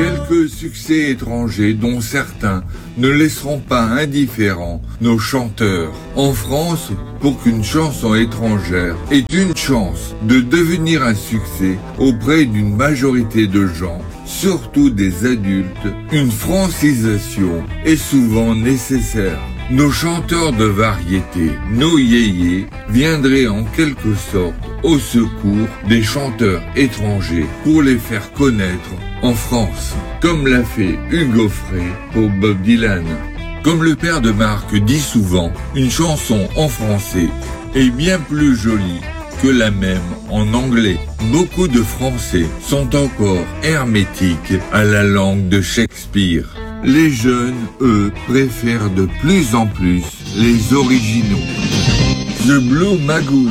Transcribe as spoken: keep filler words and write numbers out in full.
Quelques succès étrangers dont certains ne laisseront pas indifférents nos chanteurs. En France, pour qu'une chanson étrangère ait une chance de devenir un succès auprès d'une majorité de gens, surtout des adultes, une francisation est souvent nécessaire. Nos chanteurs de variété, nos yéyés, viendraient en quelque sorte au secours des chanteurs étrangers pour les faire connaître en France, comme l'a fait Hugo Frey pour Bob Dylan. Comme le père de Marc dit souvent, une chanson en français est bien plus jolie que la même en anglais. Beaucoup de Français sont encore hermétiques à la langue de Shakespeare. Les jeunes, eux, préfèrent de plus en plus les originaux. The Blue Magoo.